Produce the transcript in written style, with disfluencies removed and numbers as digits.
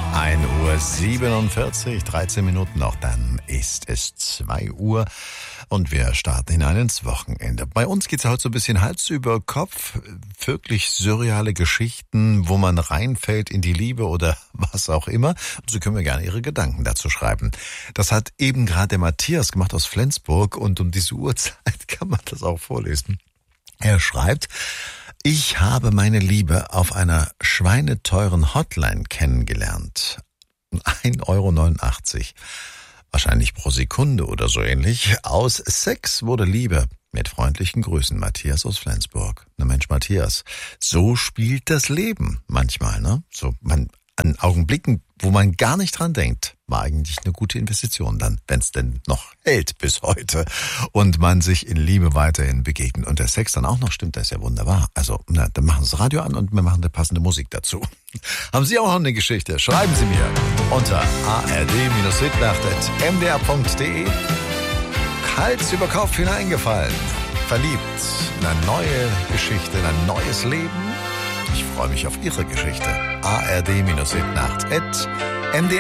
1:47 Uhr, 13 Minuten noch, dann ist es 2 Uhr und wir starten hinein ins Wochenende. Bei uns geht's heute so ein bisschen Hals über Kopf, wirklich surreale Geschichten, wo man reinfällt in die Liebe oder was auch immer. Und so können wir gerne Ihre Gedanken dazu schreiben. Das hat eben gerade der Matthias gemacht aus Flensburg und um diese Uhrzeit kann man das auch vorlesen. Er schreibt: Ich habe meine Liebe auf einer schweineteuren Hotline kennengelernt. 1,89 €. Wahrscheinlich pro Sekunde oder so ähnlich. Aus Sex wurde Liebe. Mit freundlichen Grüßen, Matthias aus Flensburg. Na Mensch, Matthias, so spielt das Leben manchmal, ne? So, an Augenblicken, wo man gar nicht dran denkt, war eigentlich eine gute Investition dann, wenn es denn noch hält bis heute und man sich in Liebe weiterhin begegnet und der Sex dann auch noch stimmt, das ist ja wunderbar. Also, dann machen Sie das Radio an und wir machen eine passende Musik dazu. Haben Sie auch noch eine Geschichte? Schreiben Sie mir unter ard-hitnacht@mdr.de. Hals über Kopf hineingefallen, verliebt, eine neue Geschichte, ein neues Leben. Ich freue mich auf Ihre Geschichte. ard-hitnacht@mdr